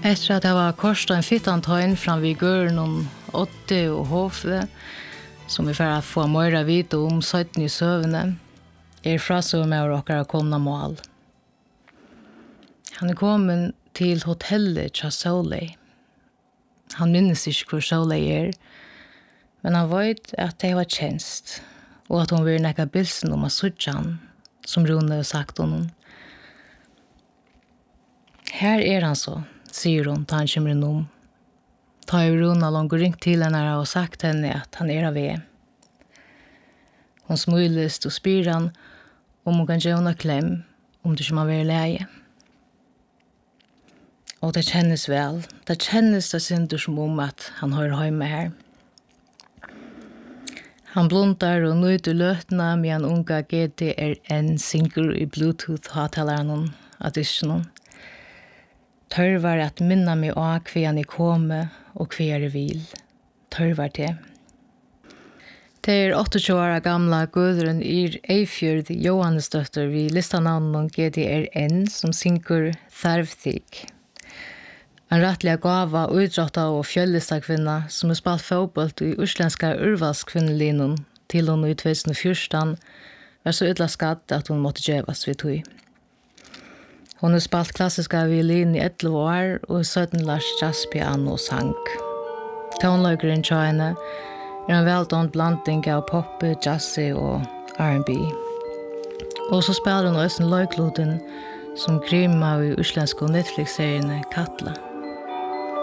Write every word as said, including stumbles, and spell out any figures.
Efter att jag var korsat en fittan tøyn fram vid Gøren om Otte og Hofe, som vi får få mer vite om søtten i søvne, er frasøv med å råkere komna mål. Han er kommet til hotellet til Soleil. Han minnes ikke hvor Soleil er, men han vet at det var tjenest, og at hun vil nekka bilsen om å sutte han, som Rune har sagt honom. Her er han så, sier hun, da han kommer innom. Ta i Rune langt ringt til henne og sagt henne at han er av ved. Hun smilest og spyr han om hun kan gjøre henne klem, om det ikke må være leie. Og det kjennes vel. Det kjennes det synder som om at han hører hjemme her. Han blundar og nøyder løtene med en unga G D R N synger i Bluetooth-hateleren auditionen. Tørvar at minna meg av hva han er komme og hva jeg vil. Tørvar til. Det er tjueåtte år gamla Gudrun Ir Eifjord Johannesdøtter vid listanavnen G D R N som synger Tharvthik. En rättliga gava utrotta och fjällista kvinna som har spalt fotboll i usländska urvalskvinnelinon till hon i tjugohundrafjorton var så illa skadd att hon måtte djävas vid tog. Hon har spalt klassiska violin i elva år och i söten lars jazzpiano och sang. Tonlökeren till henne är en väldånd blandning av pop, jazzy och R and B. Och så spelar hon också en löjkloden som grymma i usländska Netflix-serien Katla.